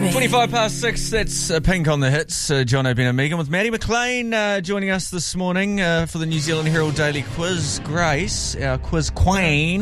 Germany. 6:25, that's Pink on the hits. John O'Brien and Megan with Maddie McLean joining us this morning for the New Zealand Herald Daily Quiz. Grace, our quiz queen.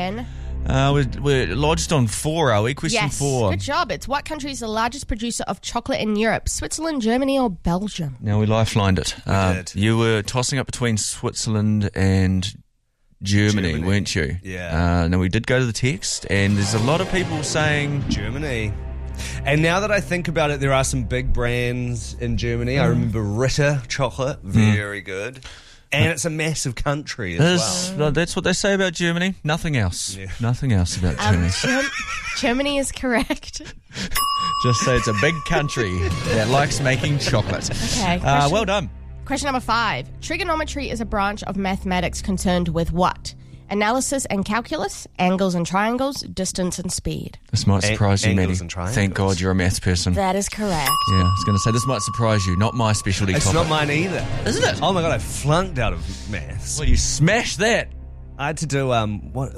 We're lodged on 4, are we? Question 4. Good job. It's what country is the largest producer of chocolate in Europe? Switzerland, Germany, or Belgium? Now, we lifelined it. We did. You were tossing up between Switzerland and Germany, weren't you? Yeah. Now, we did go to the text, and there's a lot of people saying Germany. And now that I think about it, there are some big brands in Germany. I remember Ritter chocolate, very good. And it's a massive country as well. That's what they say about Germany. Nothing else. Yeah. Nothing else about Germany. Germany is correct. Just say it's a big country that likes making chocolate. Okay. Well done. Question number 5. Trigonometry is a branch of mathematics concerned with what? Analysis and calculus, angles and triangles, distance and speed. This might surprise you, Maddie. Angles and triangles. Thank God you're a maths person. That is correct. Yeah, I was going to say, this might surprise you. Not my specialty It's topic. not mine either. Isn't it? Oh my God, I flunked out of maths. Well, you smashed that. I had to do, what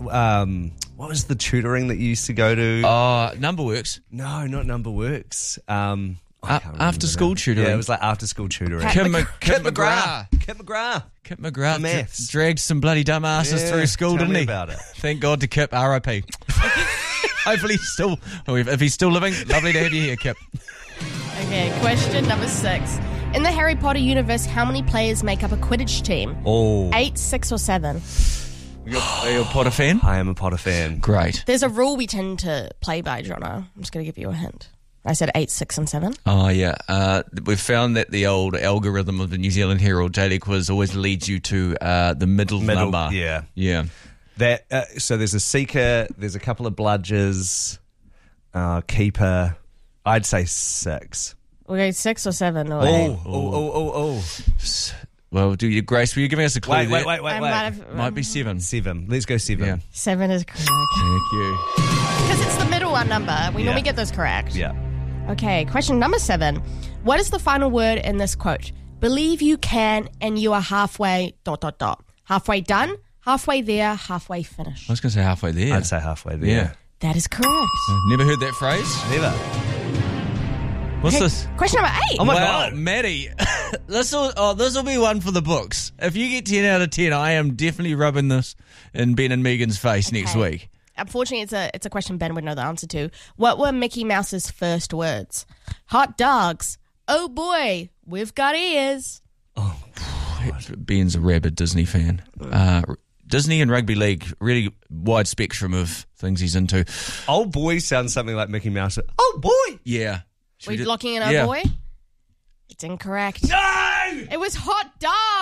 was the tutoring that you used to go to? Number works. No, not Number Works. I can't remember After school now. tutoring. Yeah, it was like after school tutoring. Kit McGrath. McGrath. Kit McGrath. Kip McGrath Maths. dragged some bloody dumbasses through school, tell didn't me he? about it. Thank God to Kip, R.I.P. Hopefully if he's still living, lovely to have you here, Kip. Okay, question number 6. In the Harry Potter universe, how many players make up a Quidditch team? 8, 6, or 7? Are you a Potter fan? I am a Potter fan. Great. There's a rule we tend to play by, Jono. I'm just going to give you a hint. I said 8, 6, and 7. Oh, yeah. We've found that the old algorithm of the New Zealand Herald Daily Quiz always leads you to the middle number. Yeah. Yeah. So there's a seeker, there's a couple of bludgers, keeper. I'd say 6. We'll go 6 or 7 or 8. Oh. Well, Grace, were you giving us a clue Wait. there? Might be 7. 7. Let's go 7. Yeah. 7 is correct. Thank you. Because it's the middle one number. We normally get those correct. Yeah. Okay, question number 7. What is the final word in this quote? Believe you can and you are halfway ... Halfway done, halfway there, halfway finished. I was going to say halfway there. I'd say halfway there. Yeah. That is correct. Never heard that phrase? Never. What's Okay, this? question number 8. Oh my Well, God. Maddie, this will be one for the books. If you get 10 out of 10, I am definitely rubbing this in Ben and Megan's face next Okay. week. Unfortunately, it's a question Ben would know the answer to. What were Mickey Mouse's first words? Hot dogs. Oh boy, we've got ears. Ben's a rabid Disney fan. Disney and rugby league, really wide spectrum of things he's into. Old boy sounds something like Mickey Mouse. Oh boy. Yeah. We're locking in oh boy? It's incorrect. No. It was hot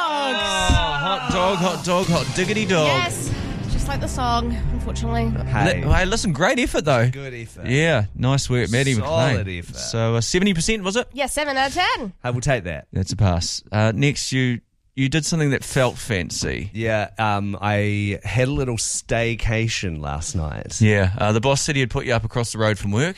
dogs. Hot dog, hot diggity dog. Yes, just like the song, unfortunately. Hey, listen, great effort though. Good effort. Yeah, nice work, Maddie McLean. Solid effort. So 70%, was it? Yeah, 7 out of 10. I will take that. That's a pass. Next, you did something that felt fancy. Yeah, I had a little staycation last night. Yeah, the boss said he'd put you up across the road from work.